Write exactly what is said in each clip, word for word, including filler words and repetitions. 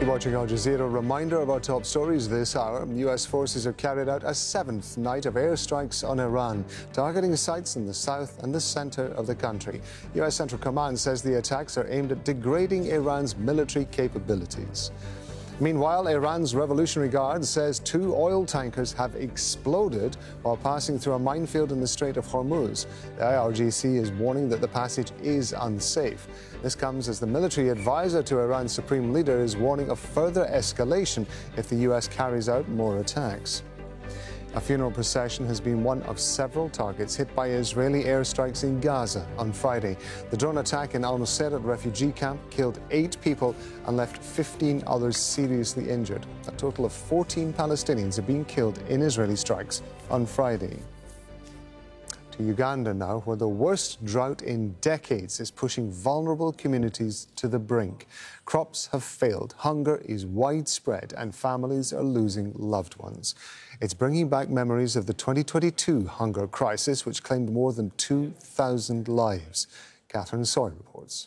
You're watching Al Jazeera. Reminder of our top stories this hour. U S forces have carried out a seventh night of airstrikes on Iran, targeting sites in the south and the center of the country. U S Central Command says the attacks are aimed at degrading Iran's military capabilities. Meanwhile, Iran's Revolutionary Guard says two oil tankers have exploded while passing through a minefield in the Strait of Hormuz. The I R G C is warning that the passage is unsafe. This comes as the military advisor to Iran's supreme leader is warning of further escalation if the U S carries out more attacks. A funeral procession has been one of several targets hit by Israeli airstrikes in Gaza on Friday. The drone attack in Al-Nusayrat refugee camp killed eight people and left fifteen others seriously injured. A total of fourteen Palestinians have been killed in Israeli strikes on Friday. To Uganda now, where the worst drought in decades is pushing vulnerable communities to the brink. Crops have failed, hunger is widespread, and families are losing loved ones. It's bringing back memories of the twenty twenty-two hunger crisis, which claimed more than two thousand lives. Catherine Soy reports.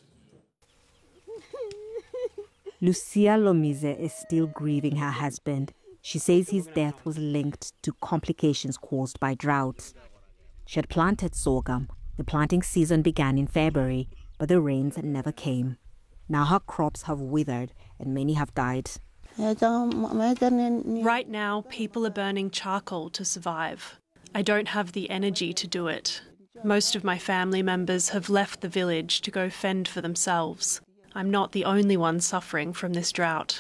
Lucia Lomize is still grieving her husband. She says his death was linked to complications caused by drought. She had planted sorghum. The planting season began in February, but the rains never came. Now her crops have withered and many have died. Right now, people are burning charcoal to survive. I don't have the energy to do it. Most of my family members have left the village to go fend for themselves. I'm not the only one suffering from this drought.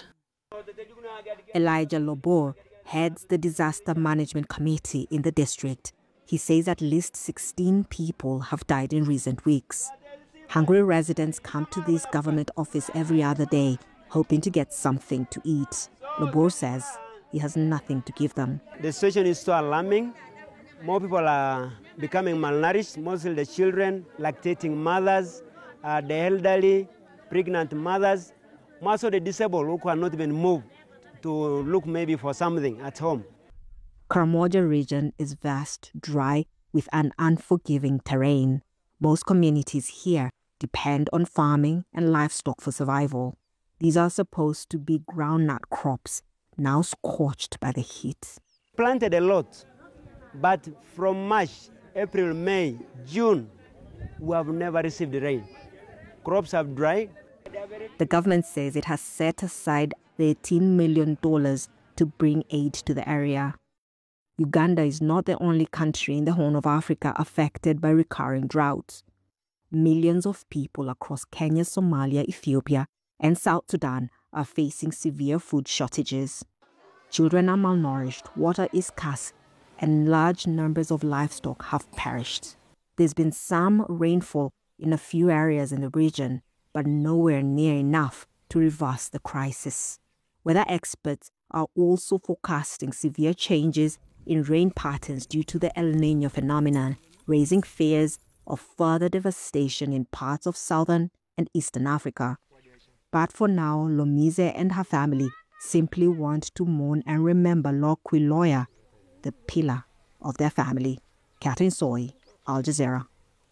Elijah Lobor heads the Disaster Management Committee in the district. He says at least sixteen people have died in recent weeks. Hungry residents come to this government office every other day, hoping to get something to eat. Lobor says he has nothing to give them. The situation is so alarming. More people are becoming malnourished, mostly the children, lactating mothers, uh, the elderly, pregnant mothers, most of the disabled who cannot even move to look maybe for something at home. Karamoja region is vast, dry, with an unforgiving terrain. Most communities here depend on farming and livestock for survival. These are supposed to be groundnut crops, now scorched by the heat. Planted a lot, but from March, April, May, June, we have never received rain. Crops have dried. The government says it has set aside thirteen million dollars to bring aid to the area. Uganda is not the only country in the Horn of Africa affected by recurring droughts. Millions of people across Kenya, Somalia, Ethiopia, and South Sudan are facing severe food shortages. Children are malnourished, water is scarce, and large numbers of livestock have perished. There's been some rainfall in a few areas in the region, but nowhere near enough to reverse the crisis. Weather experts are also forecasting severe changes in rain patterns due to the El Niño phenomenon, raising fears of further devastation in parts of southern and eastern Africa. But for now, Lomize and her family simply want to mourn and remember Lord Quiloya, the pillar of their family. Catherine Soy, Al Jazeera.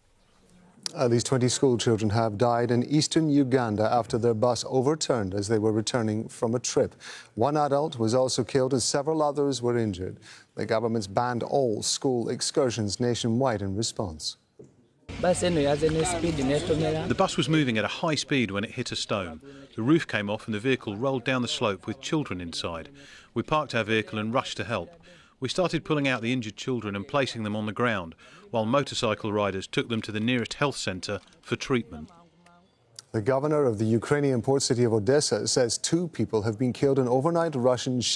At least twenty school children have died in eastern Uganda after their bus overturned as they were returning from a trip. One adult was also killed and several others were injured. The government's banned all school excursions nationwide in response. The bus was moving at a high speed when it hit a stone. The roof came off and the vehicle rolled down the slope with children inside. We parked our vehicle and rushed to help. We started pulling out the injured children and placing them on the ground, while motorcycle riders took them to the nearest health centre for treatment. The governor of the Ukrainian port city of Odessa says two people have been killed in overnight Russian